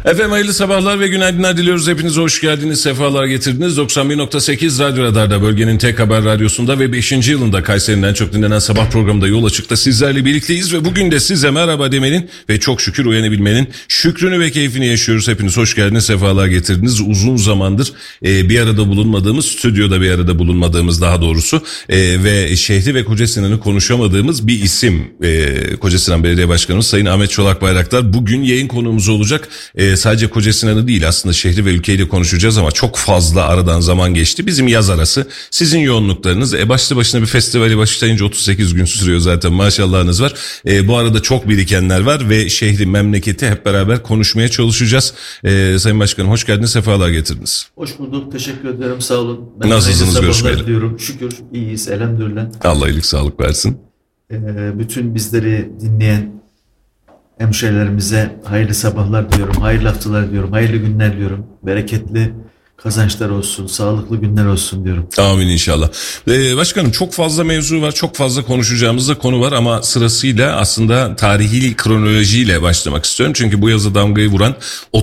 Efendim hayırlı sabahlar ve günaydınlar diliyoruz. Hepinize hoş geldiniz, sefalar getirdiniz. 91.8 Radyo Radar'da, bölgenin tek haber radyosunda ve 5. yılında Kayseri'nin en çok dinlenen sabah programında Yol Açık'ta sizlerle birlikteyiz. Ve bugün de size merhaba demenin ve çok şükür uyanabilmenin şükrünü ve keyfini yaşıyoruz. Hepiniz hoş geldiniz, sefalar getirdiniz. Uzun zamandır bir arada bulunmadığımız, stüdyoda bir arada bulunmadığımız daha doğrusu ve şehri ve Kocasinan'ı konuşamadığımız bir isim. Kocasinan Belediye Başkanımız Sayın Ahmet Çolak Bayraktar bugün yayın konuğumuz olacak. Sadece Kocasinan'ı değil, aslında şehri ve ülkeyi de konuşacağız ama çok fazla aradan zaman geçti. Bizim yaz arası, sizin yoğunluklarınız, başlı başına bir festivali başlayınca 38 gün sürüyor zaten, maşallahınız var. Bu arada çok birikenler var ve şehri, memleketi hep beraber konuşmaya çalışacağız. Sayın Başkanım hoş geldiniz, sefalar getirdiniz. Hoş bulduk, teşekkür ederim, sağ olun. Nasılsınız, görüşmeyelim. Diyorum. Şükür iyiyiz, elhamdülillah. Allah iyilik sağlık versin. Bütün bizleri dinleyen hemşehrilerimize hayırlı sabahlar diyorum, hayırlı haftalar diyorum, hayırlı günler diyorum, bereketli kazançlar olsun, sağlıklı günler olsun diyorum. Amin inşallah. Başkanım çok fazla mevzu var, çok fazla konuşacağımız da konu var ama sırasıyla aslında tarihi kronolojiyle başlamak istiyorum. Çünkü bu yaza damgayı vuran,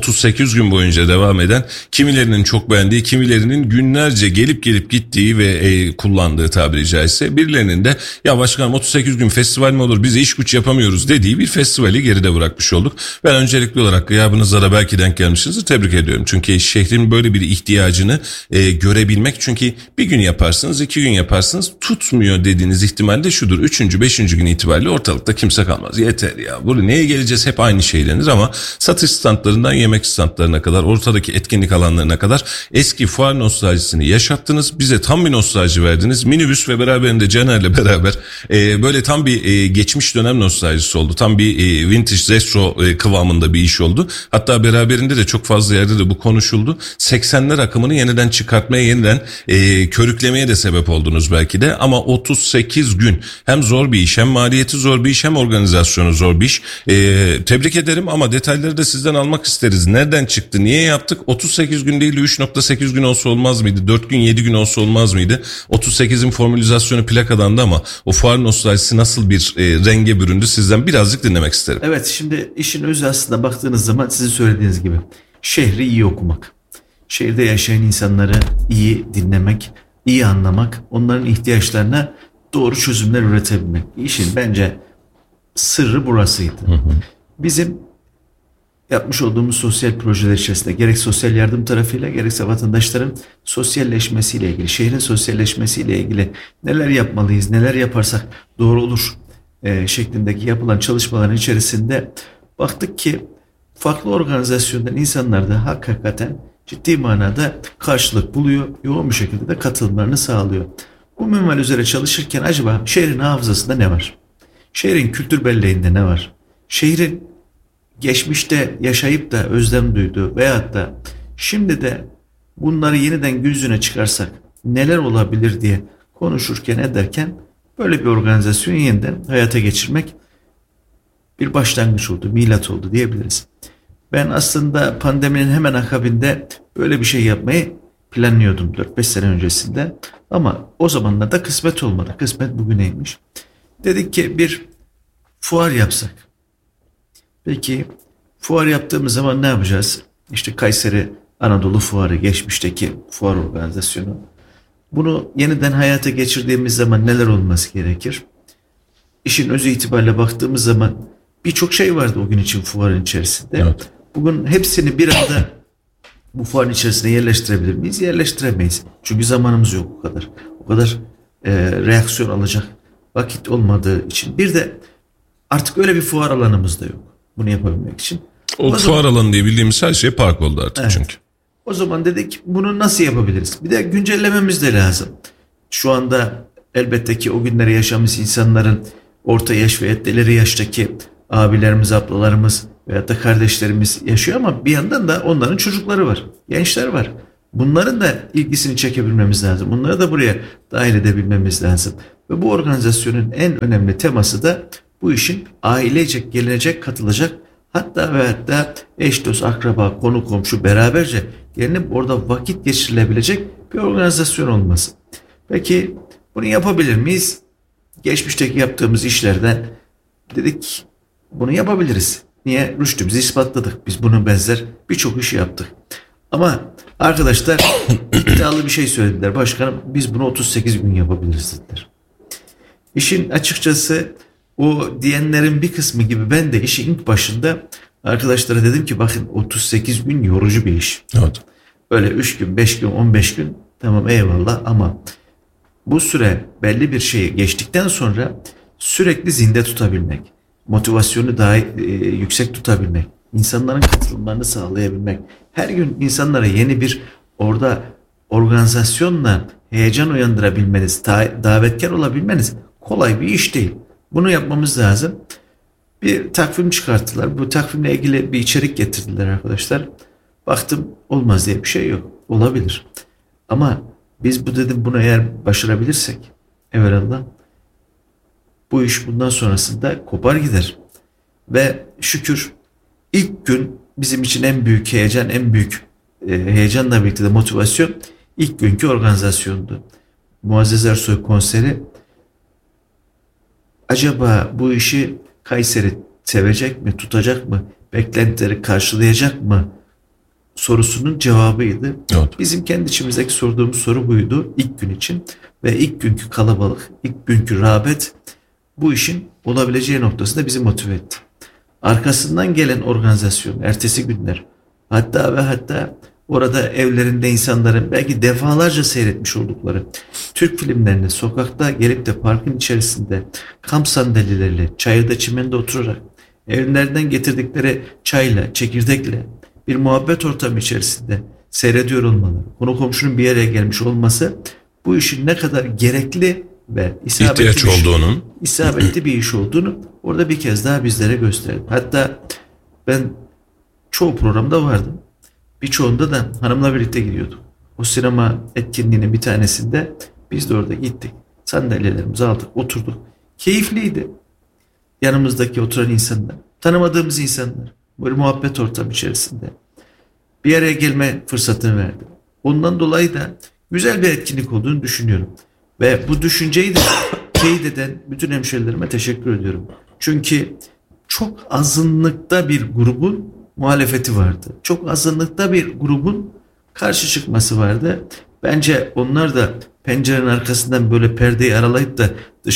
38 gün boyunca devam eden, kimilerinin çok beğendiği, kimilerinin günlerce gelip gittiği ve kullandığı, tabiri caizse birilerinin de ya başkanım 38 gün festival mi olur, biz iş güç yapamıyoruz dediği bir festivali geride bırakmış olduk. Ben öncelikli olarak gıyabınıza da belki denk gelmişsinizdir, tebrik ediyorum. Çünkü şehrin böyle bir ihtiyacını görebilmek, çünkü bir gün yaparsınız, 2 gün yaparsınız, tutmuyor dediğiniz ihtimal de şudur: 3. 5. gün itibariyle ortalıkta kimse kalmaz. Yeter ya, buraya neye geleceğiz, hep aynı şey denir. Ama satış standlarından yemek standlarına kadar, ortadaki etkinlik alanlarına kadar eski fuar nostaljisini yaşattınız. Bize tam bir nostalji verdiniz. Minibüs ve beraberinde Caner'le beraber böyle tam bir geçmiş dönem nostaljisi oldu. Tam bir vintage retro kıvamında bir iş oldu. Hatta beraberinde de çok fazla yerde de bu konuşuldu. 80'ler akımını yeniden çıkartmaya, yeniden körüklemeye de sebep oldunuz belki de. Ama 38 gün hem zor bir iş, hem maliyeti zor bir iş, hem organizasyonu zor bir iş. Tebrik ederim ama detayları da sizden almak isteriz. Nereden çıktı, niye yaptık? 38 gün değil de 3.8 gün olsa olmaz mıydı? 4 gün 7 gün olsa olmaz mıydı? 38'in formülizasyonu plakadandı ama o fuar nostaljisi nasıl bir renge büründü, sizden birazcık dinlemek isterim. Evet, şimdi işin özü aslında baktığınız zaman sizin söylediğiniz gibi şehri iyi okumak. Şehirde yaşayan insanları iyi dinlemek, iyi anlamak, onların ihtiyaçlarına doğru çözümler üretebilmek. İşin bence sırrı burasıydı. Bizim yapmış olduğumuz sosyal projeler içerisinde gerek sosyal yardım tarafıyla, gerekse vatandaşların sosyalleşmesiyle ilgili, şehrin sosyalleşmesiyle ilgili neler yapmalıyız, neler yaparsak doğru olur şeklindeki yapılan çalışmaların içerisinde baktık ki farklı organizasyondan insanlar da hakikaten ciddi manada karşılık buluyor, yoğun bir şekilde de katılımlarını sağlıyor. Bu minval üzere çalışırken acaba şehrin hafızasında ne var? Şehrin kültür belleğinde ne var? Şehrin geçmişte yaşayıp da özlem duyduğu veyahut da şimdi de bunları yeniden gün yüzüne çıkarsak neler olabilir diye konuşurken ederken böyle bir organizasyonu yeniden hayata geçirmek bir başlangıç oldu, milat oldu diyebiliriz. Ben aslında pandeminin hemen akabinde böyle bir şey yapmayı planlıyordum 4-5 sene öncesinde. Ama o zamanlarda kısmet olmadı. Kısmet bugüneymiş. Dedik ki bir fuar yapsak. Peki fuar yaptığımız zaman ne yapacağız? İşte Kayseri Anadolu Fuarı, geçmişteki fuar organizasyonu. Bunu yeniden hayata geçirdiğimiz zaman neler olması gerekir? İşin özü itibariyle baktığımız zaman birçok şey vardı o gün için fuarın içerisinde. Evet. Bugün hepsini bir anda bu fuarın içerisine yerleştirebilir miyiz? Yerleştiremeyiz. Çünkü zamanımız yok o kadar. O kadar reaksiyon alacak vakit olmadığı için. Bir de artık öyle bir fuar alanımız da yok bunu yapabilmek için. O fuar alanı diye bildiğimiz her şey park oldu artık, evet. Çünkü. O zaman dedik bunu nasıl yapabiliriz? Bir de güncellememiz de lazım. Şu anda elbette ki o günleri yaşamış insanların orta yaş ve ileri yaştaki abilerimiz, ablalarımız veyahut da kardeşlerimiz yaşıyor ama bir yandan da onların çocukları var, gençler var. Bunların da ilgisini çekebilmemiz lazım. Bunları da buraya dahil edebilmemiz lazım. Ve bu organizasyonun en önemli teması da bu işin ailecek, gelecek, katılacak, hatta ve hatta eş, dost, akraba, konu, komşu beraberce gelinip orada vakit geçirilebilecek bir organizasyon olması. Peki bunu yapabilir miyiz? Geçmişteki yaptığımız işlerden dedik bunu yapabiliriz. Niye? Rüştümüzü ispatladık. Biz bunun benzer birçok işi yaptık. Ama arkadaşlar iddialı bir şey söylediler. Başkanım biz bunu 38 gün yapabiliriz dediler. İşin açıkçası o diyenlerin bir kısmı gibi ben de işin ilk başında arkadaşlara dedim ki bakın 38 gün yorucu bir iş. Evet. Öyle 3 gün, 5 gün, 15 gün tamam eyvallah ama bu süre belli bir şeyi geçtikten sonra sürekli zinde tutabilmek, motivasyonu daha yüksek tutabilmek, insanların katılımlarını sağlayabilmek, her gün insanlara yeni bir orada organizasyonla heyecan uyandırabilmeniz, davetkar olabilmeniz kolay bir iş değil. Bunu yapmamız lazım. Bir takvim çıkarttılar. Bu takvimle ilgili bir içerik getirdiler arkadaşlar. Baktım olmaz diye bir şey yok. Olabilir. Ama biz bunu eğer başarabilirsek evvelallah bu iş bundan sonrasında kopar gider. Ve şükür ilk gün bizim için en büyük heyecan, en büyük heyecanla birlikte de motivasyon ilk günkü organizasyondu. Muazzez Ersoy konseri. Acaba bu işi Kayseri sevecek mi, tutacak mı, beklentileri karşılayacak mı sorusunun cevabıydı. Evet. Bizim kendi içimizdeki sorduğumuz soru buydu ilk gün için ve ilk günkü kalabalık, ilk günkü rağbet bu işin olabileceği noktasında bizi motive etti. Arkasından gelen organizasyon, ertesi günler, hatta orada evlerinde insanların belki defalarca seyretmiş oldukları Türk filmlerini sokakta gelip de parkın içerisinde kamp sandalyeleriyle, çayırda çimende oturarak evlerinden getirdikleri çayla, çekirdekle bir muhabbet ortamı içerisinde seyrediyor olmaları, konu komşunun bir yere gelmiş olması bu işin ne kadar gerekli ve isabetli bir iş olduğunu orada bir kez daha bizlere gösterdi. Hatta ben çoğu programda vardım. Birçoğunda da hanımla birlikte gidiyorduk. O sinema etkinliğinin bir tanesinde biz de orada gittik. Sandalyelerimizi aldık, oturduk. Keyifliydi. Yanımızdaki oturan insanlar, tanımadığımız insanlar, böyle muhabbet ortamı içerisinde bir araya gelme fırsatını verdi. Ondan dolayı da güzel bir etkinlik olduğunu düşünüyorum. Ve bu düşünceyi de teyit eden bütün hemşerilerime teşekkür ediyorum. Çünkü çok azınlıkta bir grubun muhalefeti vardı. Çok azınlıkta bir grubun karşı çıkması vardı. Bence onlar da pencerenin arkasından böyle perdeyi aralayıp da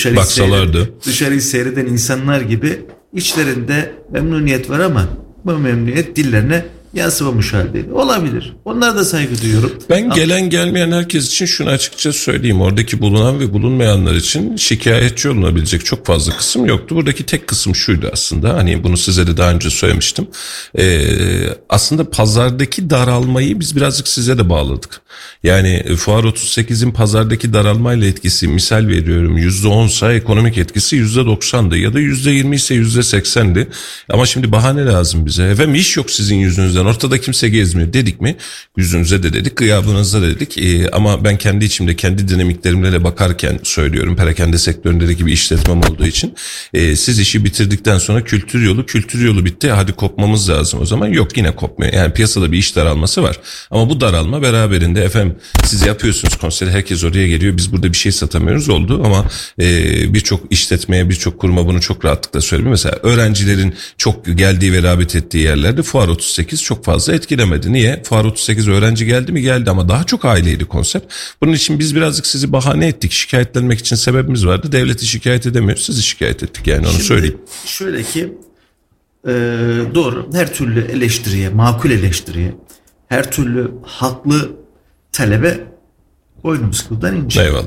dışarıyı seyreden insanlar gibi içlerinde memnuniyet var ama bu memnuniyet dillerine yansımamış haldeydi. Olabilir. Onlara da saygı duyuyorum. Ben gelen gelmeyen herkes için şunu açıkça söyleyeyim. Oradaki bulunan ve bulunmayanlar için şikayetçi olunabilecek çok fazla kısım yoktu. Buradaki tek kısım şuydu aslında. Hani bunu size de daha önce söylemiştim. Aslında pazardaki daralmayı biz birazcık size de bağladık. Yani Fuar 38'in pazardaki daralmayla etkisi, misal veriyorum, %10'sa ekonomik etkisi %90'dı ya da %20 ise %80'di. Ama şimdi bahane lazım bize. Efendim iş yok sizin yüzünüzden, ortada kimse gezmiyor dedik mi? Yüzünüze de dedik, gıyabınıza da dedik. Ama ben kendi içimde, kendi dinamiklerimle de bakarken söylüyorum. Perakende sektöründeki bir işletmem olduğu için. Siz işi bitirdikten sonra kültür yolu bitti. Hadi kopmamız lazım o zaman. Yok, yine kopmuyor. Yani piyasada bir iş daralması var. Ama bu daralma beraberinde efendim siz yapıyorsunuz konseri, herkes oraya geliyor, biz burada bir şey satamıyoruz oldu ama birçok işletmeye, birçok kuruma bunu çok rahatlıkla söyleyeyim. Mesela öğrencilerin çok geldiği ve rağbet ettiği yerlerde Fuar 38 çok fazla etkilemedi. Niye? Fuar 38 öğrenci geldi mi? Geldi ama daha çok aileydi konser. Bunun için biz birazcık sizi bahane ettik. Şikayetlenmek için sebebimiz vardı. Devleti şikayet edemiyoruz. Sizi şikayet ettik, yani onu söyleyeyim. Şöyle ki doğru, her türlü eleştiriye, makul eleştiriye, her türlü haklı talebe boynumuz kıldan ince. Eyvallah.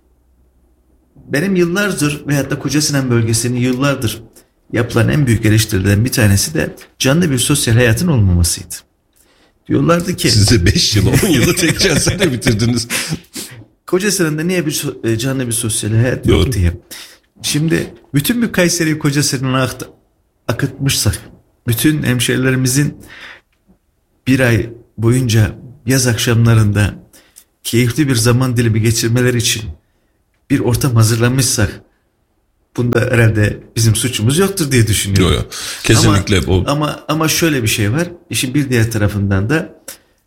Benim yıllardır veyahut da Kocasinan bölgesinin yıllardır yapılan en büyük eleştirilerden bir tanesi de canlı bir sosyal hayatın olmamasıydı. Diyorlardı ki... Siz de 5 yıl 10 yılı tek celsede bitirdiniz. Kocasinan'da niye canlı bir sosyal hayat yok diye. Şimdi bütün bir Kayseri'yi Kocasinan'a akıtmışsak, bütün hemşehrilerimizin bir ay boyunca yaz akşamlarında keyifli bir zaman dilimi geçirmeleri için bir ortam hazırlamışsak, bunda herhalde bizim suçumuz yoktur diye düşünüyorum. Yok. Kesinlikle. Ama şöyle bir şey var. İşin bir diğer tarafından da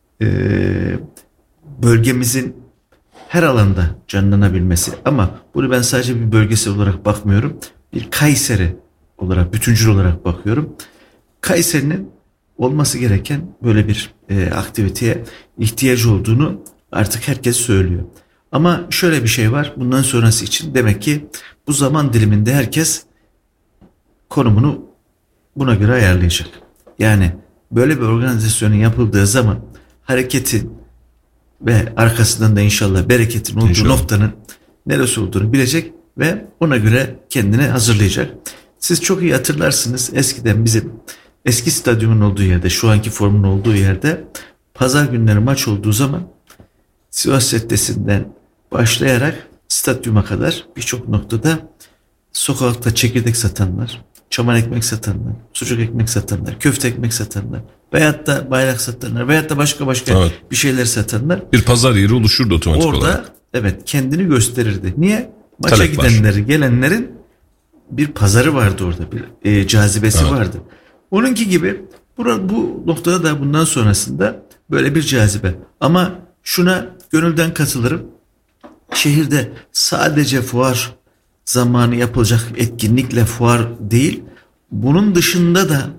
bölgemizin her alanda canlanabilmesi. Ama bunu ben sadece bir bölgesel olarak bakmıyorum. Bir Kayseri olarak, bütüncül olarak bakıyorum. Kayseri'nin olması gereken böyle bir aktiviteye ihtiyacı olduğunu artık herkes söylüyor. Ama şöyle bir şey var, bundan sonrası için demek ki bu zaman diliminde herkes konumunu buna göre ayarlayacak. Yani böyle bir organizasyonun yapıldığı zaman hareketin ve arkasından da inşallah bereketin olduğu noktanın neresi olduğunu bilecek ve ona göre kendini hazırlayacak. Siz çok iyi hatırlarsınız, eskiden bizim eski stadyumun olduğu yerde, şu anki formun olduğu yerde pazar günleri maç olduğu zaman Sivas Caddesi'nden başlayarak stadyuma kadar birçok noktada sokakta çekirdek satanlar, çaman ekmek satanlar, sucuk ekmek satanlar, köfte ekmek satanlar veyahut da bayrak satanlar veyahut da başka bir şeyler satanlar. Bir pazar yeri oluşurdu otomatik orada, olarak. Orada evet kendini gösterirdi. Niye? Maça gidenleri, gelenlerin bir pazarı vardı orada, bir cazibesi vardı. Onunki gibi bu noktada da bundan sonrasında böyle bir cazibe. Ama şuna gönülden katılırım. Şehirde sadece fuar zamanı yapılacak etkinlikle fuar değil, bunun dışında da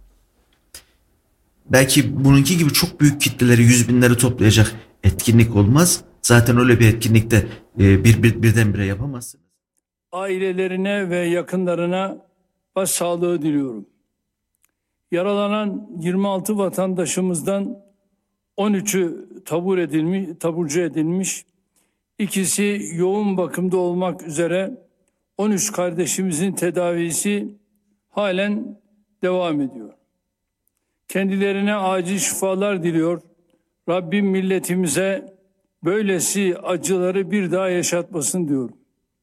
belki bununki gibi çok büyük kitleleri, 100 binleri toplayacak etkinlik olmaz. Zaten öyle bir etkinlikte birdenbire yapamazsınız. Ailelerine ve yakınlarına başsağlığı diliyorum. Yaralanan 26 vatandaşımızdan 13'ü taburcu edilmiş, ikisi yoğun bakımda olmak üzere 13 kardeşimizin tedavisi halen devam ediyor. Kendilerine acil şifalar diliyor. Rabbim milletimize böylesi acıları bir daha yaşatmasın diyorum.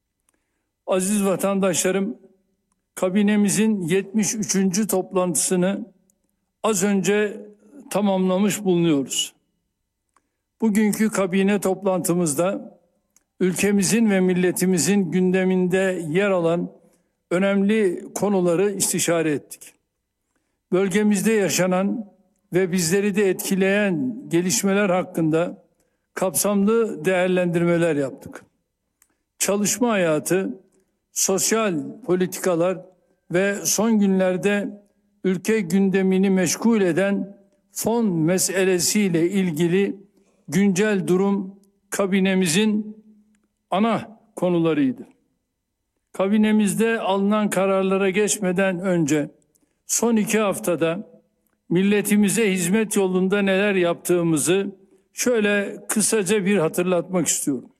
Aziz vatandaşlarım, kabinemizin 73. toplantısını az önce tamamlamış bulunuyoruz. Bugünkü kabine toplantımızda ülkemizin ve milletimizin gündeminde yer alan önemli konuları istişare ettik. Bölgemizde yaşanan ve bizleri de etkileyen gelişmeler hakkında kapsamlı değerlendirmeler yaptık. Çalışma hayatı, sosyal politikalar ve son günlerde ülke gündemini meşgul eden fon meselesiyle ilgili güncel durum kabinemizin ana konularıydı. Kabinemizde alınan kararlara geçmeden önce son 2 haftada milletimize hizmet yolunda neler yaptığımızı şöyle kısaca bir hatırlatmak istiyorum.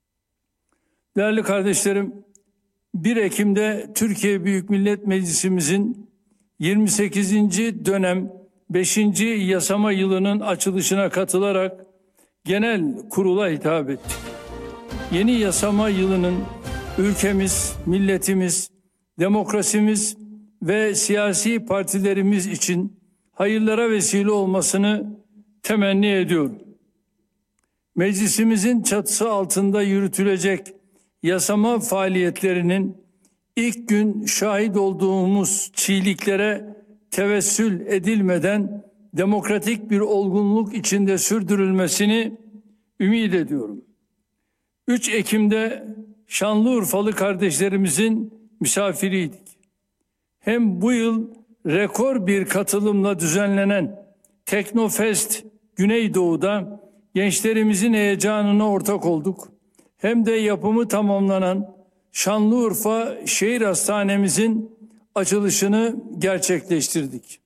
Değerli kardeşlerim, 1 Ekim'de Türkiye Büyük Millet Meclisimizin 28. dönem 5. yasama yılının açılışına katılarak genel kurula hitap ettik. Yeni yasama yılının ülkemiz, milletimiz, demokrasimiz ve siyasi partilerimiz için hayırlara vesile olmasını temenni ediyorum. Meclisimizin çatısı altında yürütülecek yasama faaliyetlerinin ilk gün şahit olduğumuz çiğliklere tevessül edilmeden demokratik bir olgunluk içinde sürdürülmesini ümit ediyorum. 3 Ekim'de Şanlıurfalı kardeşlerimizin misafiriydik. Hem bu yıl rekor bir katılımla düzenlenen Teknofest Güneydoğu'da gençlerimizin heyecanına ortak olduk. Hem de yapımı tamamlanan Şanlıurfa Şehir Hastanemizin açılışını gerçekleştirdik.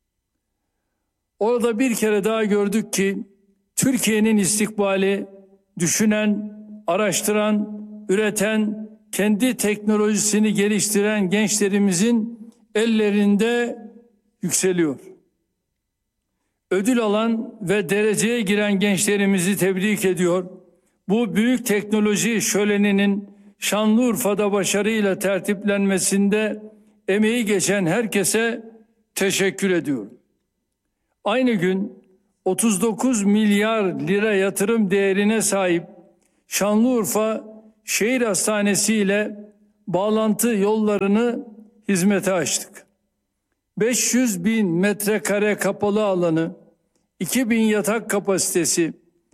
Orada bir kere daha gördük ki Türkiye'nin istikbali düşünen, araştıran, üreten, kendi teknolojisini geliştiren gençlerimizin ellerinde yükseliyor. Ödül alan ve dereceye giren gençlerimizi tebrik ediyor. Bu büyük teknoloji şöleninin Şanlıurfa'da başarıyla tertiplenmesinde emeği geçen herkese teşekkür ediyorum. Aynı gün 39 milyar lira yatırım değerine sahip Şanlıurfa Şehir Hastanesi ile bağlantı yollarını hizmete açtık. 500 bin metrekare kapalı alanı, 2000 yatak kapasitesi,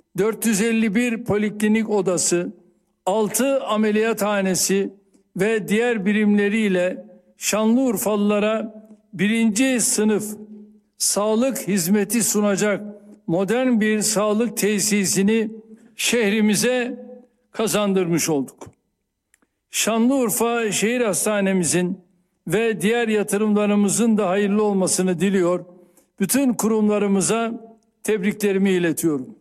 451 poliklinik odası, 6 ameliyathanesi ve diğer birimleriyle Şanlıurfalılara birinci sınıf sağlık hizmeti sunacak modern bir sağlık tesisini şehrimize kazandırmış olduk. Şanlıurfa Şehir Hastanemizin ve diğer yatırımlarımızın da hayırlı olmasını diliyor. Bütün kurumlarımıza tebriklerimi iletiyorum.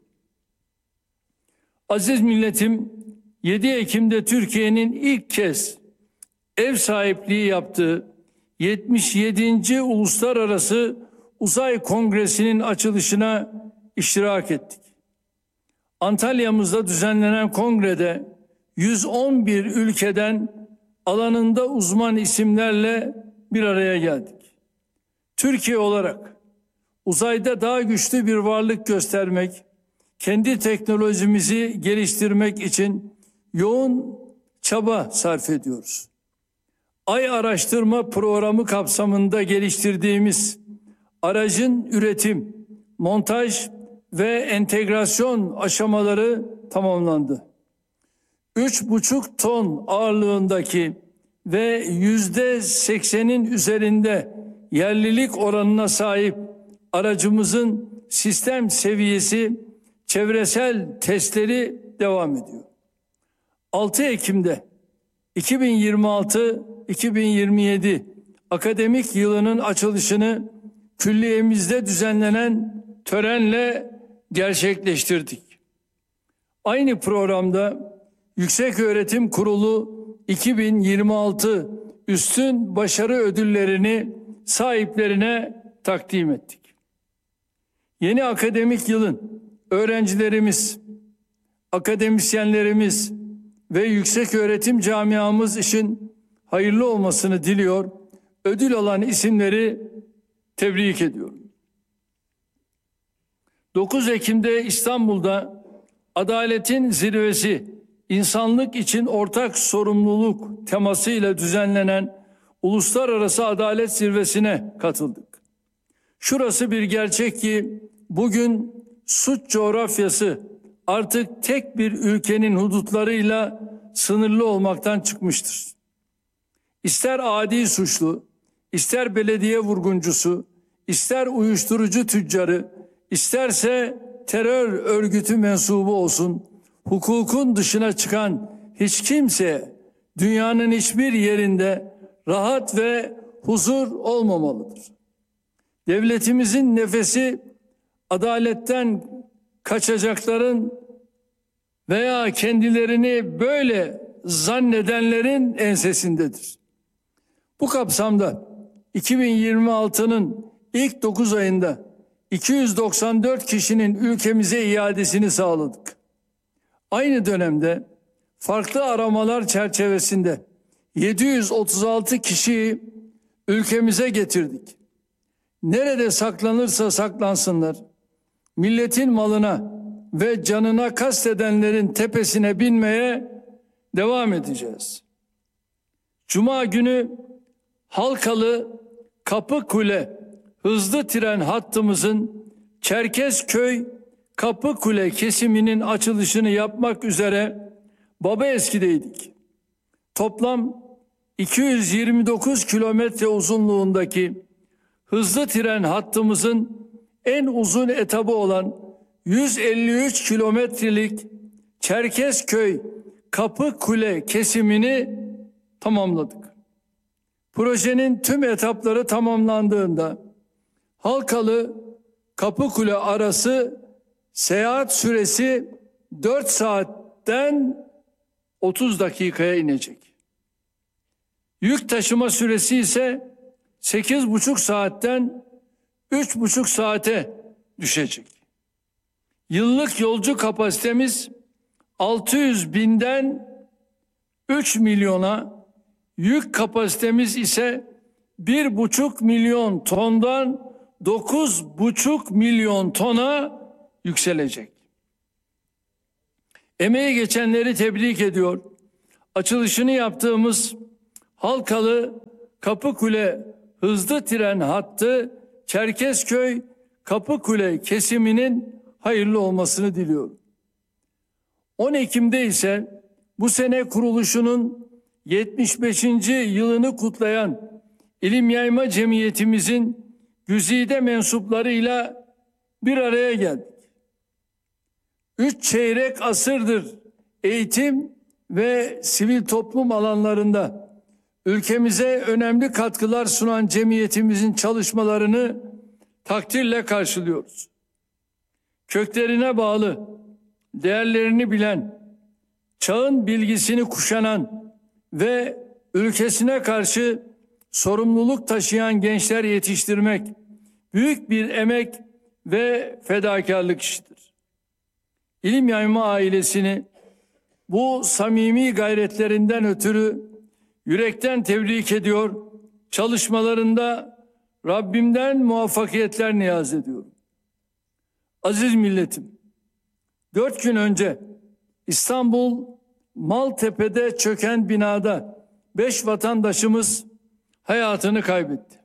Aziz milletim, 7 Ekim'de Türkiye'nin ilk kez ev sahipliği yaptığı 77. Uluslararası Uzay Kongresi'nin açılışına iştirak ettik. Antalya'mızda düzenlenen kongrede 111 ülkeden alanında uzman isimlerle bir araya geldik. Türkiye olarak uzayda daha güçlü bir varlık göstermek, kendi teknolojimizi geliştirmek için yoğun çaba sarf ediyoruz. Ay Araştırma Programı kapsamında geliştirdiğimiz aracın üretim, montaj ve entegrasyon aşamaları tamamlandı. 3,5 ton ağırlığındaki ve %80'in üzerinde yerlilik oranına sahip aracımızın sistem seviyesi çevresel testleri devam ediyor. 6 Ekim'de 2026-2027 akademik yılının açılışını külliyemizde düzenlenen törenle gerçekleştirdik. Aynı programda Yükseköğretim Kurulu 2026 üstün başarı ödüllerini sahiplerine takdim ettik. Yeni akademik yılın öğrencilerimiz, akademisyenlerimiz ve yükseköğretim camiamız için hayırlı olmasını diliyor. Ödül alan isimleri tebrik ediyorum. 9 Ekim'de İstanbul'da Adaletin Zirvesi, İnsanlık için Ortak Sorumluluk temasıyla düzenlenen Uluslararası Adalet Zirvesi'ne katıldık. Şurası bir gerçek ki bugün suç coğrafyası artık tek bir ülkenin hudutlarıyla sınırlı olmaktan çıkmıştır. İster adi suçlu, ister belediye vurguncusu, ister uyuşturucu tüccarı, isterse terör örgütü mensubu olsun, hukukun dışına çıkan hiç kimse dünyanın hiçbir yerinde rahat ve huzur olmamalıdır. Devletimizin nefesi adaletten kaçacakların veya kendilerini böyle zannedenlerin ensesindedir. Bu kapsamda 2026'nın ilk 9 ayında 294 kişinin ülkemize iadesini sağladık. Aynı dönemde farklı aramalar çerçevesinde 736 kişiyi ülkemize getirdik. Nerede saklanırsa saklansınlar, milletin malına ve canına kastedenlerin tepesine binmeye devam edeceğiz. Cuma günü Halkalı Kapıkule hızlı tren hattımızın Çerkezköy Kapıkule kesiminin açılışını yapmak üzere Babaeski'deydik. Toplam 229 kilometre uzunluğundaki hızlı tren hattımızın en uzun etabı olan 153 kilometrelik Çerkezköy Kapıkule kesimini tamamladık. Projenin tüm etapları tamamlandığında Halkalı Kapıkule arası seyahat süresi 4 saatten 30 dakikaya inecek. Yük taşıma süresi ise 8,5 saatten 3,5 saate düşecek. Yıllık yolcu kapasitemiz 600 binden 3 milyona, yük kapasitemiz ise 1,5 milyon tondan 9,5 milyon tona yükselecek. Emeği geçenleri tebrik ediyor. Açılışını yaptığımız Halkalı Kapıkule hızlı tren hattı Çerkezköy Kapıkule kesiminin hayırlı olmasını diliyorum. 10 Ekim'de ise bu sene kuruluşunun 75. yılını kutlayan İlim Yayma Cemiyetimizin güzide mensuplarıyla bir araya geldik. 3 çeyrek asırdır eğitim ve sivil toplum alanlarında ülkemize önemli katkılar sunan cemiyetimizin çalışmalarını takdirle karşılıyoruz. Köklerine bağlı, değerlerini bilen, çağın bilgisini kuşanan ve ülkesine karşı sorumluluk taşıyan gençler yetiştirmek büyük bir emek ve fedakarlık işidir. İlim Yayma ailesini bu samimi gayretlerinden ötürü yürekten tebrik ediyor, çalışmalarında Rabbimden muvaffakiyetler niyaz ediyorum. Aziz milletim, 4 gün önce İstanbul Maltepe'de çöken binada 5 vatandaşımız hayatını kaybetti.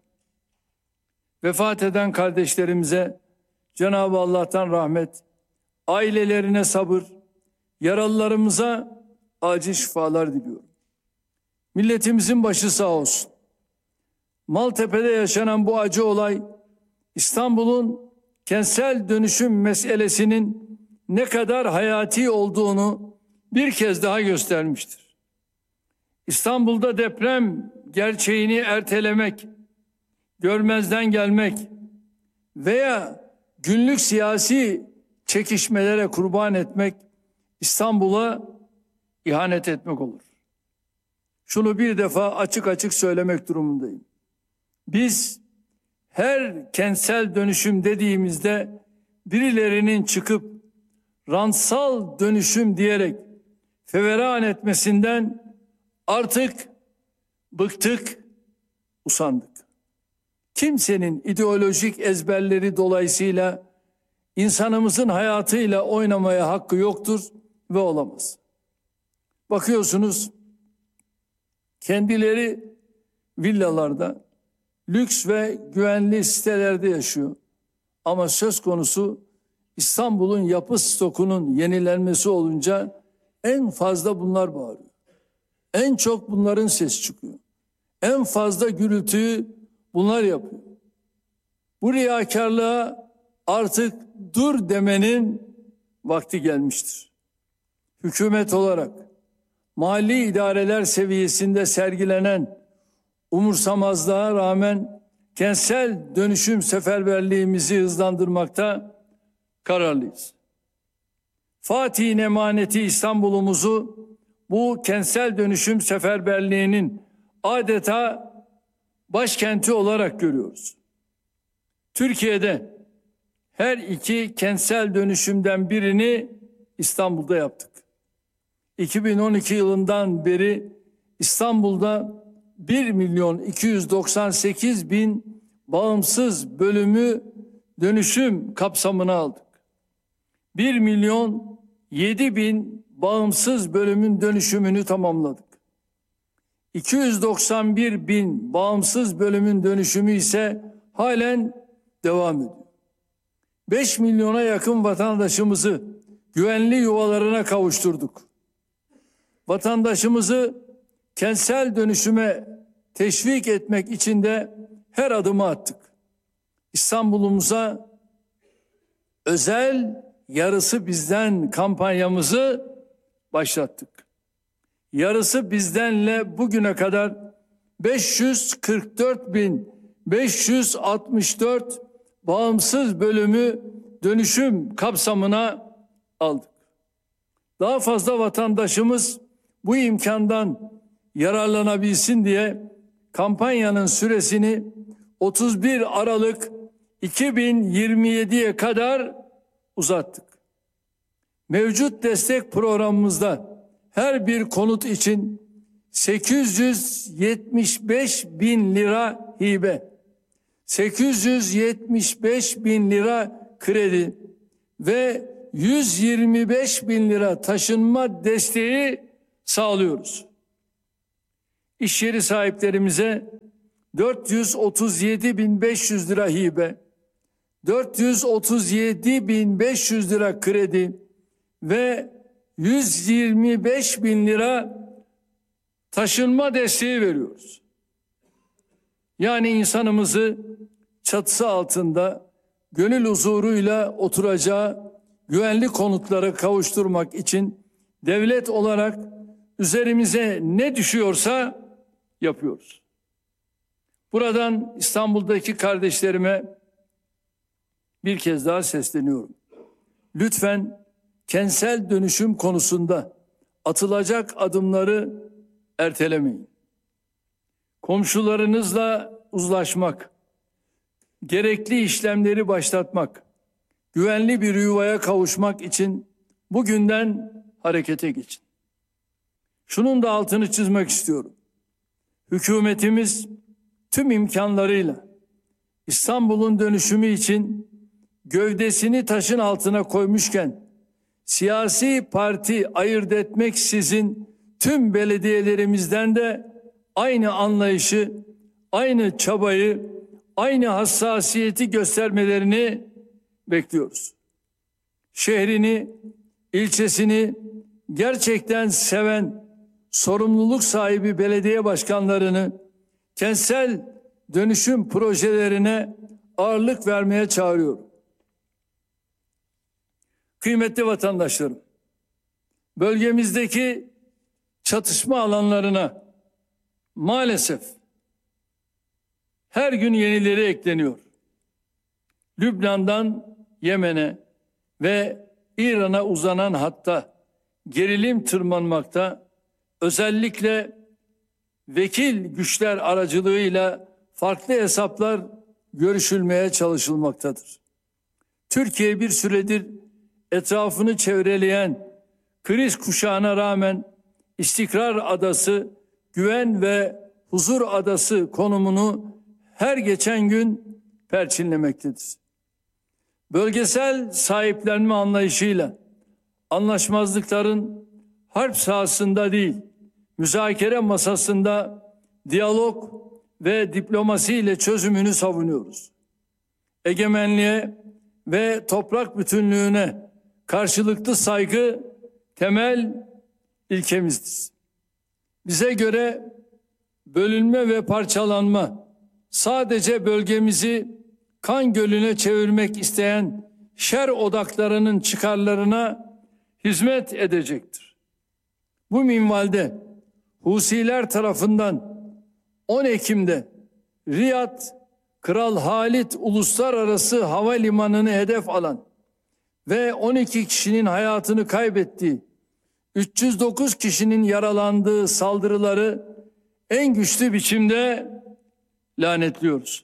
Vefat eden kardeşlerimize Cenab-ı Allah'tan rahmet, ailelerine sabır, yaralılarımıza acil şifalar diliyorum. Milletimizin başı sağ olsun. Maltepe'de yaşanan bu acı olay İstanbul'un kentsel dönüşüm meselesinin ne kadar hayati olduğunu bir kez daha göstermiştir. İstanbul'da deprem gerçeğini ertelemek, görmezden gelmek veya günlük siyasi çekişmelere kurban etmek İstanbul'a ihanet etmek olur. Şunu bir defa açık açık söylemek durumundayım. Biz her kentsel dönüşüm dediğimizde birilerinin çıkıp rantsal dönüşüm diyerek feveran etmesinden artık bıktık, usandık. Kimsenin ideolojik ezberleri dolayısıyla insanımızın hayatıyla oynamaya hakkı yoktur ve olamaz. Bakıyorsunuz, kendileri villalarda, lüks ve güvenli sitelerde yaşıyor. Ama söz konusu İstanbul'un yapı stokunun yenilenmesi olunca en fazla bunlar bağırıyor. En çok bunların sesi çıkıyor. En fazla gürültüyü bunlar yapıyor. Bu riyakarlığa artık dur demenin vakti gelmiştir. Hükümet olarak mali idareler seviyesinde sergilenen umursamazlığa rağmen kentsel dönüşüm seferberliğimizi hızlandırmakta kararlıyız. Fatih'in emaneti İstanbul'umuzu bu kentsel dönüşüm seferberliğinin adeta başkenti olarak görüyoruz. Türkiye'de her iki kentsel dönüşümden birini İstanbul'da yaptık. 2012 yılından beri İstanbul'da 1.298.000 bağımsız bölümü dönüşüm kapsamına aldık. 1.007.000 bağımsız bölümün dönüşümünü tamamladık. 291.000 bağımsız bölümün dönüşümü ise halen devam ediyor. 5 milyona yakın vatandaşımızı güvenli yuvalarına kavuşturduk. Vatandaşımızı kentsel dönüşüme teşvik etmek için de her adımı attık. İstanbul'umuza özel yarısı bizden kampanyamızı başlattık. Yarısı bizdenle bugüne kadar 544.564 bağımsız bölümü dönüşüm kapsamına aldık. Daha fazla vatandaşımız bu imkandan yararlanabilsin diye kampanyanın süresini 31 Aralık 2027'ye kadar uzattık. Mevcut destek programımızda her bir konut için 875.000 lira hibe, 875.000 lira kredi ve 125.000 lira taşınma desteği sağlıyoruz. İş yeri sahiplerimize 437.500 lira hibe, 437.500 lira kredi ve 125.000 lira taşınma desteği veriyoruz. Yani insanımızı çatısı altında gönül huzuruyla oturacağı güvenli konutlara kavuşturmak için devlet olarak üzerimize ne düşüyorsa yapıyoruz. Buradan İstanbul'daki kardeşlerime bir kez daha sesleniyorum. Lütfen kentsel dönüşüm konusunda atılacak adımları ertelemeyin. Komşularınızla uzlaşmak, gerekli işlemleri başlatmak, güvenli bir yuvaya kavuşmak için bugünden harekete geçin. Şunun da altını çizmek istiyorum. Hükümetimiz tüm imkanlarıyla İstanbul'un dönüşümü için gövdesini taşın altına koymuşken siyasi parti ayırt etmeksizin tüm belediyelerimizden de aynı anlayışı, aynı çabayı, aynı hassasiyeti göstermelerini bekliyoruz. Şehrini, ilçesini gerçekten seven, sorumluluk sahibi belediye başkanlarını kentsel dönüşüm projelerine ağırlık vermeye çağırıyorum. Kıymetli vatandaşlarım, bölgemizdeki çatışma alanlarına maalesef her gün yenileri ekleniyor. Lübnan'dan Yemen'e ve İran'a uzanan hatta gerilim tırmanmakta, özellikle vekil güçler aracılığıyla farklı hesaplar görüşülmeye çalışılmaktadır. Türkiye bir süredir etrafını çevreleyen kriz kuşağına rağmen istikrar adası, güven ve huzur adası konumunu her geçen gün perçinlemektedir. Bölgesel sahiplenme anlayışıyla anlaşmazlıkların harp sahasında değil, müzakere masasında diyalog ve diplomasiyle çözümünü savunuyoruz. Egemenliğe ve toprak bütünlüğüne karşılıklı saygı temel ilkemizdir. Bize göre bölünme ve parçalanma sadece bölgemizi kan gölüne çevirmek isteyen şer odaklarının çıkarlarına hizmet edecektir. Bu minvalde Husiler tarafından 10 Ekim'de Riyad Kral Halid Uluslararası Havalimanı'nı hedef alan ve 12 kişinin hayatını kaybettiği, 309 kişinin yaralandığı saldırıları en güçlü biçimde lanetliyoruz.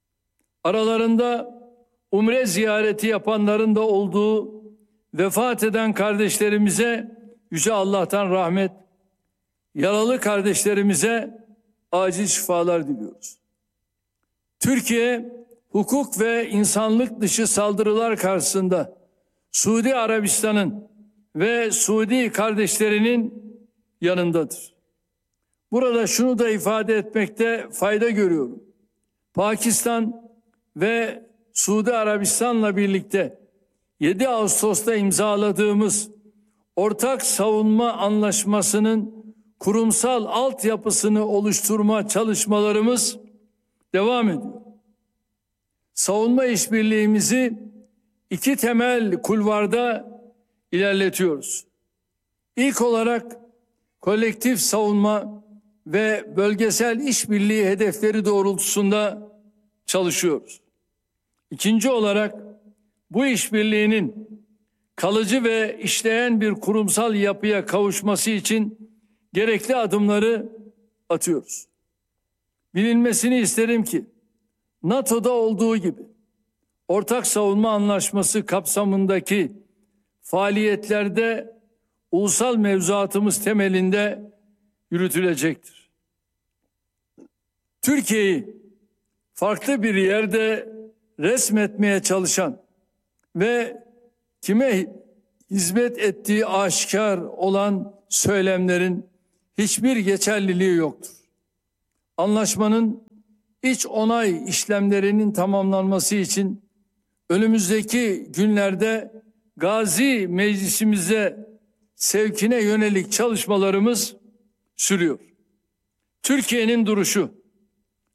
Aralarında umre ziyareti yapanların da olduğu vefat eden kardeşlerimize Yüce Allah'tan rahmet, yaralı kardeşlerimize acil şifalar diliyoruz. Türkiye, hukuk ve insanlık dışı saldırılar karşısında Suudi Arabistan'ın ve Suudi kardeşlerinin yanındadır. Burada şunu da ifade etmekte fayda görüyorum. Pakistan ve Suudi Arabistan'la birlikte 7 Ağustos'ta imzaladığımız ortak savunma anlaşmasının kurumsal altyapısını oluşturma çalışmalarımız devam ediyor. Savunma işbirliğimizi 2 temel kulvarda ilerletiyoruz. İlk olarak kolektif savunma ve bölgesel işbirliği hedefleri doğrultusunda çalışıyoruz. İkinci olarak bu işbirliğinin kalıcı ve işleyen bir kurumsal yapıya kavuşması için gerekli adımları atıyoruz. Bilinmesini isterim ki NATO'da olduğu gibi ortak savunma anlaşması kapsamındaki faaliyetlerde ulusal mevzuatımız temelinde yürütülecektir. Türkiye'yi farklı bir yerde resmetmeye çalışan ve kime hizmet ettiği aşikar olan söylemlerin hiçbir geçerliliği yoktur. Anlaşmanın iç onay işlemlerinin tamamlanması için önümüzdeki günlerde Gazi Meclisimize sevkine yönelik çalışmalarımız sürüyor. Türkiye'nin duruşu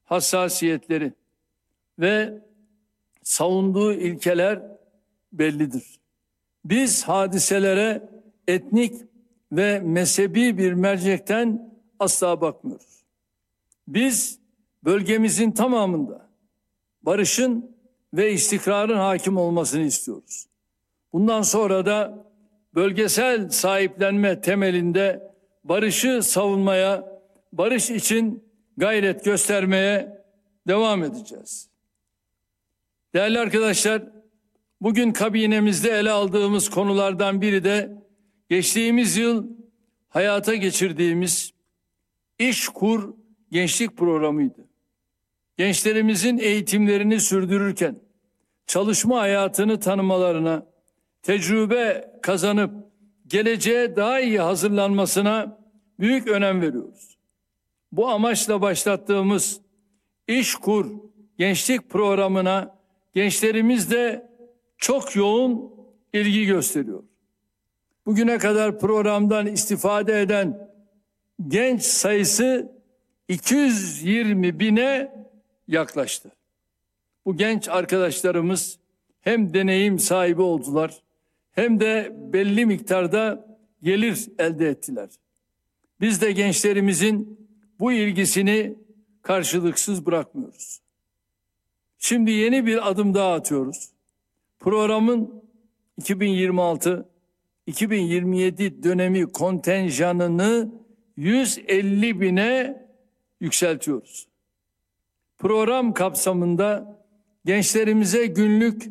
hassasiyetleri ve savunduğu ilkeler bellidir. Biz hadiselere etnik ve mezhebi bir mercekten asla bakmıyoruz. Biz bölgemizin tamamında barışın ve istikrarın hakim olmasını istiyoruz. Bundan sonra da bölgesel sahiplenme temelinde barışı savunmaya, barış için gayret göstermeye devam edeceğiz. Değerli arkadaşlar, bugün kabinemizde ele aldığımız konulardan biri de geçtiğimiz yıl hayata geçirdiğimiz İşkur gençlik programıydı. Gençlerimizin eğitimlerini sürdürürken çalışma hayatını tanımalarına, tecrübe kazanıp geleceğe daha iyi hazırlanmasına büyük önem veriyoruz. Bu amaçla başlattığımız İşkur gençlik programına gençlerimiz de çok yoğun ilgi gösteriyor. Bugüne kadar programdan istifade eden genç sayısı 220 bine yaklaştı. Bu genç arkadaşlarımız hem deneyim sahibi oldular hem de belli miktarda gelir elde ettiler. Biz de gençlerimizin bu ilgisini karşılıksız bırakmıyoruz. Şimdi yeni bir adım daha atıyoruz. Programın 2026-2027 dönemi kontenjanını 150 bine yükseltiyoruz. Program kapsamında gençlerimize günlük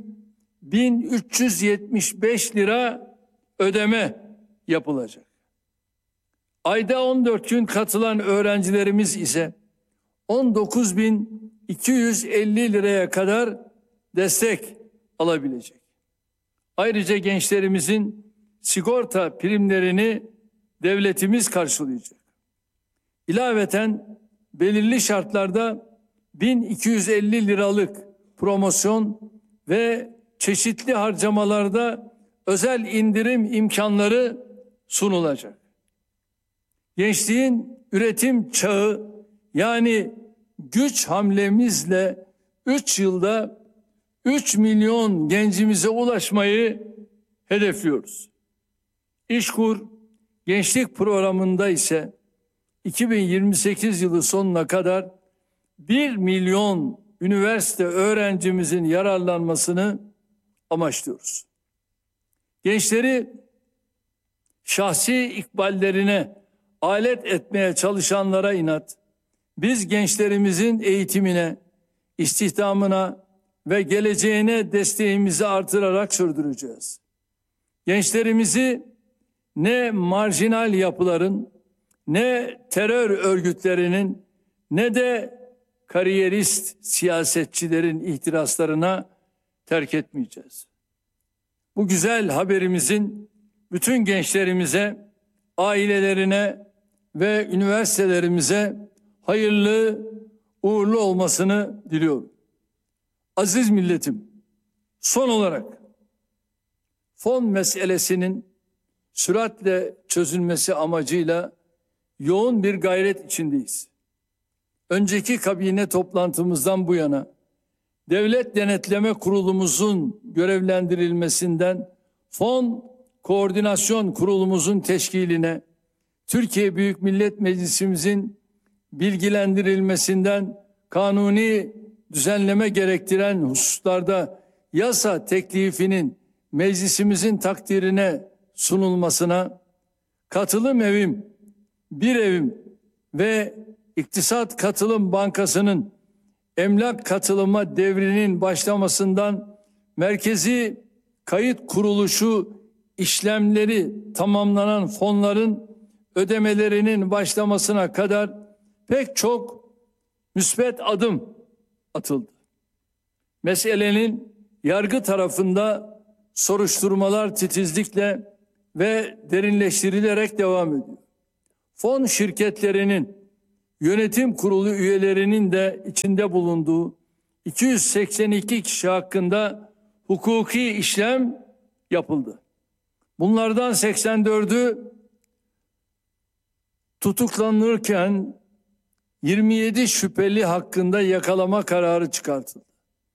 1375 lira ödeme yapılacak. Ayda 14 gün katılan öğrencilerimiz ise 19.250 liraya kadar destek alabilecek. Ayrıca gençlerimizin sigorta primlerini devletimiz karşılayacak. İlaveten belirli şartlarda 1250 liralık promosyon ve çeşitli harcamalarda özel indirim imkanları sunulacak. Gençliğin üretim çağı yani güç hamlemizle 3 yılda 3 milyon gencimize ulaşmayı hedefliyoruz. İşkur gençlik programında ise 2028 yılı sonuna kadar 1 milyon üniversite öğrencimizin yararlanmasını amaçlıyoruz. Gençleri şahsi ikballerine alet etmeye çalışanlara inat, biz gençlerimizin eğitimine, istihdamına ve geleceğine desteğimizi artırarak sürdüreceğiz. Gençlerimizi ne marjinal yapıların, ne terör örgütlerinin, ne de kariyerist siyasetçilerin ihtiraslarına terk etmeyeceğiz. Bu güzel haberimizin bütün gençlerimize, ailelerine ve üniversitelerimize hayırlı, uğurlu olmasını diliyorum. Aziz milletim, son olarak fon meselesinin süratle çözülmesi amacıyla yoğun bir gayret içindeyiz. Önceki kabine toplantımızdan bu yana Devlet Denetleme Kurulumuzun görevlendirilmesinden Fon Koordinasyon Kurulumuzun teşkiline, Türkiye Büyük Millet Meclisimizin bilgilendirilmesinden kanuni düzenleme gerektiren hususlarda yasa teklifinin meclisimizin takdirine sunulmasına, katılım evim, bir evim ve İktisat Katılım Bankası'nın emlak katılıma devrinin başlamasından merkezi kayıt kuruluşu işlemleri tamamlanan fonların ödemelerinin başlamasına kadar pek çok müsbet adım atıldı. Meselenin yargı tarafında soruşturmalar titizlikle ve derinleştirilerek devam ediyor. Fon şirketlerinin yönetim kurulu üyelerinin de içinde bulunduğu 282 kişi hakkında hukuki işlem yapıldı. Bunlardan 84'ü tutuklanırken 27 şüpheli hakkında yakalama kararı çıkartıldı.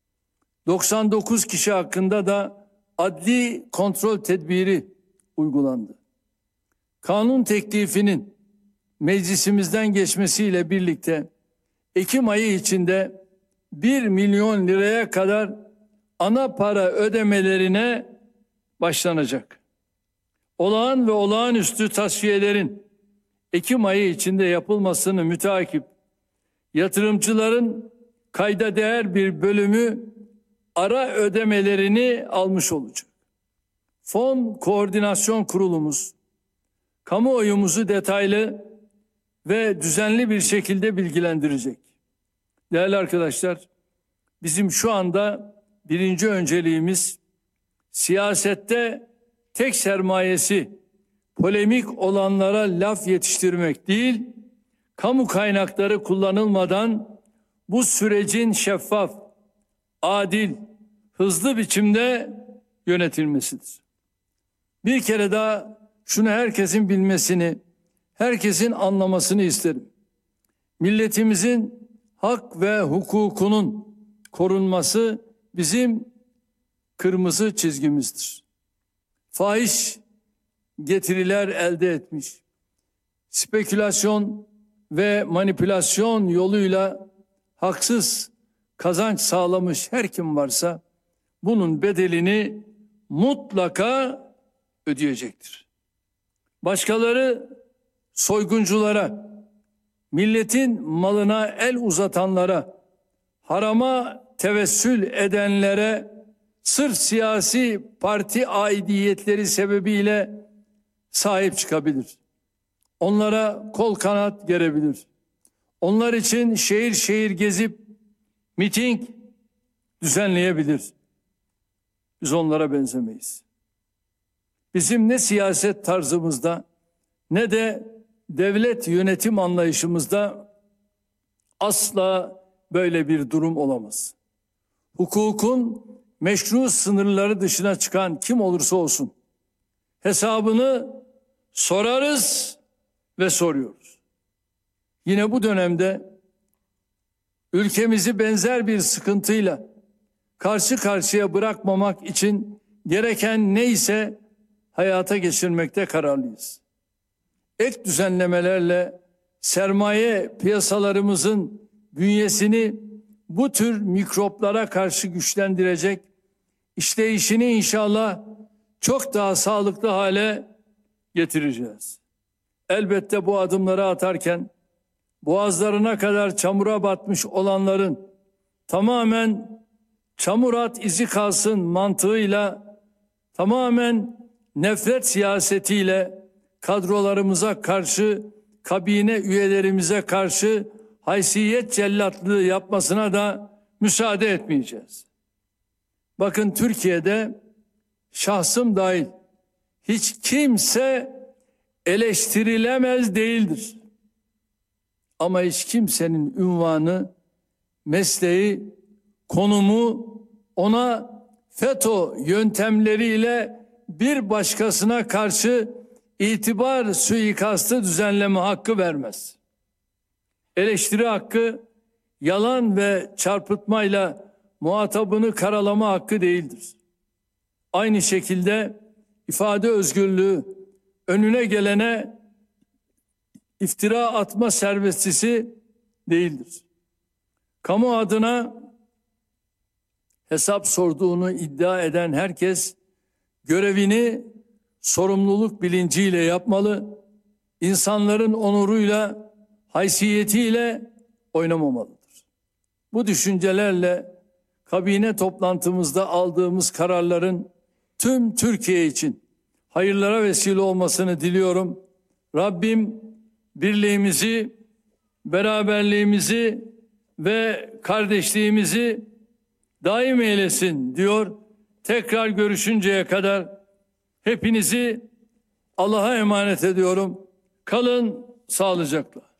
99 kişi hakkında da adli kontrol tedbiri uygulandı. Kanun teklifinin meclisimizden geçmesiyle birlikte Ekim ayı içinde 1 milyon liraya kadar ana para ödemelerine başlanacak. Olağan ve olağanüstü tasfiyelerin Ekim ayı içinde yapılmasını müteakip yatırımcıların kayda değer bir bölümü ara ödemelerini almış olacak. Fon Koordinasyon Kurulumuz kamuoyumuzu detaylı ve düzenli bir şekilde bilgilendirecek. Değerli arkadaşlar, bizim şu anda birinci önceliğimiz siyasette tek sermayesi polemik olanlara laf yetiştirmek değil, kamu kaynakları kullanılmadan bu sürecin şeffaf, adil, hızlı biçimde yönetilmesidir. Bir kere daha şunu herkesin bilmesini, herkesin anlamasını isterim. Milletimizin hak ve hukukunun korunması bizim kırmızı çizgimizdir. Fahiş getiriler elde etmiş, spekülasyon ve manipülasyon yoluyla haksız kazanç sağlamış her kim varsa bunun bedelini mutlaka ödeyecektir. Başkaları soygunculara, milletin malına el uzatanlara, harama tevessül edenlere sırf siyasi parti aidiyetleri sebebiyle sahip çıkabilir. Onlara kol kanat gerebilir. Onlar için şehir şehir gezip miting düzenleyebilir. Biz onlara benzemeyiz. Bizim ne siyaset tarzımızda ne de devlet yönetim anlayışımızda asla böyle bir durum olamaz. Hukukun meşru sınırları dışına çıkan kim olursa olsun hesabını sorarız ve soruyoruz. Yine bu dönemde ülkemizi benzer bir sıkıntıyla karşı karşıya bırakmamak için gereken neyse hayata geçirmekte kararlıyız. Ek düzenlemelerle sermaye piyasalarımızın bünyesini bu tür mikroplara karşı güçlendirecek, işleyişini inşallah çok daha sağlıklı hale getireceğiz. Elbette bu adımları atarken boğazlarına kadar çamura batmış olanların tamamen çamur at izi kalsın mantığıyla, tamamen nefret siyasetiyle kadrolarımıza karşı, kabine üyelerimize karşı haysiyet cellatlığı yapmasına da müsaade etmeyeceğiz. Bakın Türkiye'de şahsım dahil hiç kimse eleştirilemez değildir. Ama hiç kimsenin ünvanı, mesleği, konumu ona FETÖ yöntemleriyle bir başkasına karşı itibar suikastı düzenleme hakkı vermez. Eleştiri hakkı yalan ve çarpıtmayla muhatabını karalama hakkı değildir. Aynı şekilde ifade özgürlüğü, önüne gelene iftira atma serbestisi değildir. Kamu adına hesap sorduğunu iddia eden herkes görevini sorumluluk bilinciyle yapmalı, insanların onuruyla, haysiyetiyle oynamamalıdır. Bu düşüncelerle kabine toplantımızda aldığımız kararların tüm Türkiye için hayırlara vesile olmasını diliyorum. Rabbim birliğimizi, beraberliğimizi ve kardeşliğimizi daim eylesin diyor. Tekrar görüşünceye kadar hepinizi Allah'a emanet ediyorum. Kalın sağlıcakla.